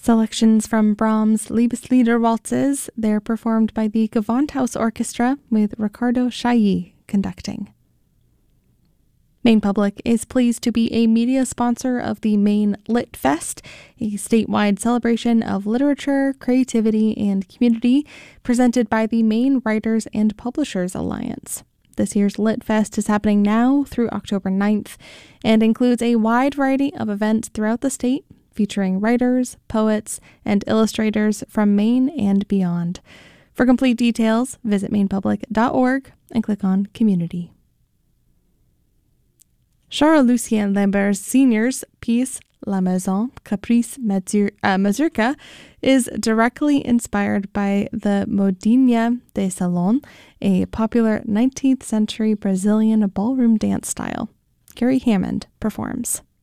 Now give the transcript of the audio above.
Selections from Brahms' Liebeslieder waltzes. They're performed by the Gewandhaus Orchestra with Ricardo Chailly conducting. Maine Public is pleased to be a media sponsor of the Maine Lit Fest, a statewide celebration of literature, creativity, and community presented by the Maine Writers and Publishers Alliance. This year's Lit Fest is happening now through October 9th and includes a wide variety of events throughout the state featuring writers, poets, and illustrators from Maine and beyond. For complete details, visit mainepublic.org and click on Community. Charles-Lucien Lambert's Senior's piece, La Maison Caprice Mazurka, is directly inspired by the modinha de salon, a popular 19th century Brazilian ballroom dance style. Gary Hammond performs.